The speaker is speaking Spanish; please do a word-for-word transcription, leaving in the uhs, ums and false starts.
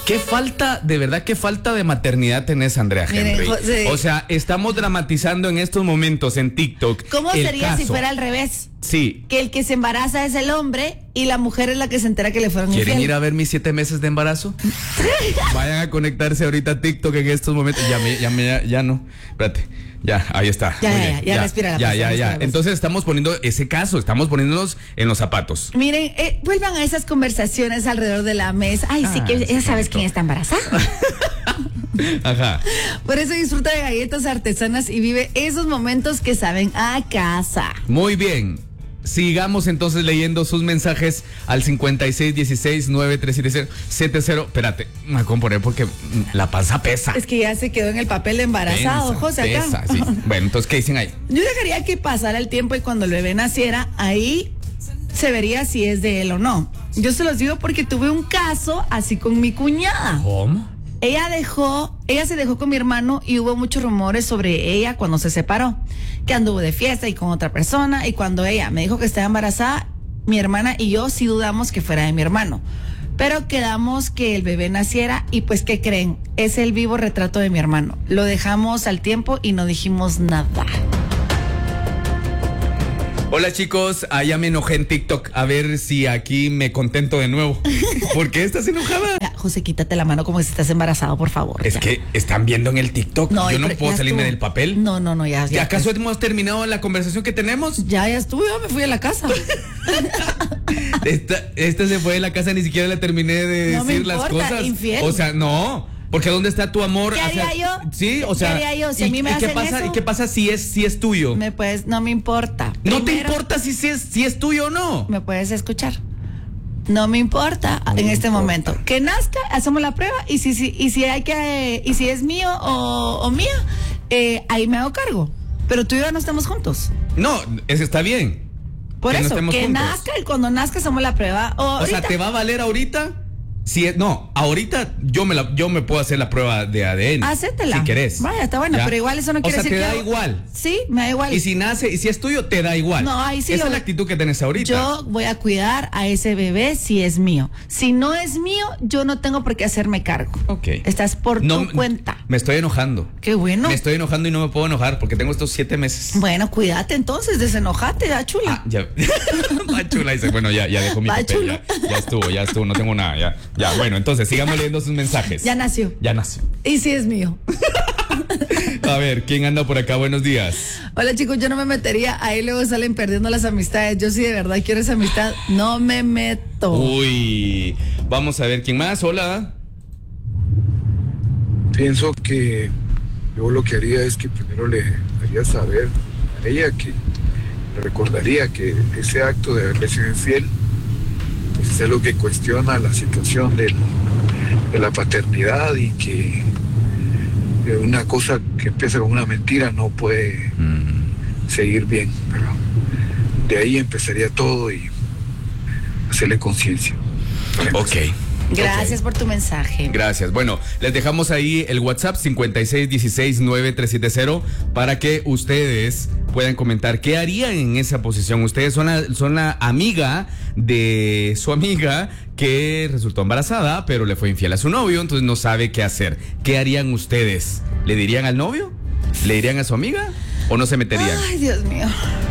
Qué falta, de verdad, qué falta de maternidad tenés, Andrea Henry. Miren, José, o sea, estamos dramatizando en estos momentos en TikTok. ¿Cómo el sería caso. si fuera al revés? Sí. Que el que se embaraza es el hombre y la mujer es la que se entera que le fueron infiel. ¿Quieren ir a ver mis siete meses de embarazo? Vayan a conectarse ahorita a TikTok en estos momentos. Ya me, ya me, ya, ya no. Espérate. Ya, ahí está. Ya, Muy ya, bien. ya, ya, respira la Ya, presión, ya, respira ya. la presión. Entonces estamos poniendo ese caso, estamos poniéndonos en los zapatos. Miren, eh, vuelvan a esas conversaciones alrededor de la mesa. Ay, sí, Ah, que ya sí, sabes bonito. quién está embarazada. Ajá. Por eso disfruta de galletas artesanas y vive esos momentos que saben a casa. Muy bien. Sigamos entonces leyendo sus mensajes al cincuenta y seis dieciséis nueve tres siete cero siete cero. Espérate, me voy a componer porque la panza pesa. Es que ya se quedó en el papel de embarazado, Pensa, José, acá. pesa, sí. Bueno, entonces, ¿qué dicen ahí? Yo dejaría que pasara el tiempo y cuando el bebé naciera, ahí se vería si es de él o no. Yo se los digo porque tuve un caso así con mi cuñada. ¿Cómo? Ella dejó, ella se dejó con mi hermano y hubo muchos rumores sobre ella cuando se separó, que anduvo de fiesta y con otra persona, y cuando ella me dijo que estaba embarazada, mi hermana y yo sí dudamos que fuera de mi hermano, pero quedamos que el bebé naciera y pues ¿qué creen? Es el vivo retrato de mi hermano. Lo dejamos al tiempo y no dijimos nada. Hola chicos, ah, ya me enojé en TikTok. A ver si aquí me contento de nuevo. ¿Por qué estás enojada? Ya, José, quítate la mano como si estás embarazado, por favor. Es ya. que están viendo en el TikTok. Yo no pero puedo ya salirme estuvo. del papel. No, no, no, ya. ¿Y ya acaso pues, hemos terminado la conversación que tenemos? ya, ya estuve, yo me fui a la casa. Esta, esta se fue de la casa, ni siquiera le terminé de No me decir las importa, cosas. infiel. O sea, no. Porque ¿dónde está tu amor? ¿Qué O sea, haría yo? Sí, o sea. ¿Qué haría yo? Si ¿y, a mí me y qué hacen pasa? eso? ¿Y qué pasa si es si es tuyo? Me puedes, no me importa. ¿No te Primero, importa si, si es si es tuyo o no? me puedes escuchar. No me importa No en me este importa. momento. Que nazca, hacemos la prueba y si, si, y si hay que, y si es mío o, o mía, eh, ahí me hago cargo. Pero tú y yo no estamos juntos. No, eso está bien. Por Que no eso, estemos que juntos. nazca y cuando nazca hacemos la prueba. O, O sea, ahorita. ¿te va a valer ahorita? Si es, no, ahorita yo me la, yo me puedo hacer la prueba de A D N. Hacétela. Si querés. Vaya, está bueno, ¿Ya? pero igual eso no quiere o sea, decir te que da hago- igual. Sí, me da igual. Y si nace, y si es tuyo, te da igual. No, ahí sí Esa lo- es la actitud que tenés ahorita. Yo voy a cuidar a ese bebé si es mío. Si no es mío, yo no tengo por qué hacerme cargo. Ok. Estás por No, tu cuenta. Me estoy enojando. Qué bueno. Me estoy enojando y no me puedo enojar porque tengo estos siete meses. Bueno, cuídate entonces, desenojate, ya chula. Ah, ya. Va chula, dice, bueno, ya, ya dejo mi Va, papel. chulo. Ya, ya estuvo, ya estuvo, no tengo nada. Ya, ya. Bueno, entonces sigamos leyendo sus mensajes. Ya nació. Ya nació. Y si es mío. A ver, ¿quién anda por acá? Buenos días. Hola chicos, yo no me metería, ahí luego salen perdiendo las amistades. Yo sí de verdad quiero esa amistad, no me meto. Uy, vamos a ver quién más. Hola. Pienso que yo lo que haría es que primero le haría saber a ella que le recordaría que ese acto de haberle sido infiel pues, es lo que cuestiona la situación del- de la paternidad y que eh, una cosa que empieza con una mentira no puede seguir bien, pero de ahí empezaría todo y hacerle conciencia. Ok. Gracias Ok. por tu mensaje. Gracias. Bueno, les dejamos ahí el WhatsApp cincuenta y seis dieciséis nueve tres siete cero para que ustedes puedan comentar qué harían en esa posición. Ustedes son la, son la amiga de su amiga que resultó embarazada, pero le fue infiel a su novio, entonces no sabe qué hacer. ¿Qué harían ustedes? ¿Le dirían al novio? ¿Le dirían a su amiga? ¿O no se meterían? Ay, Dios mío.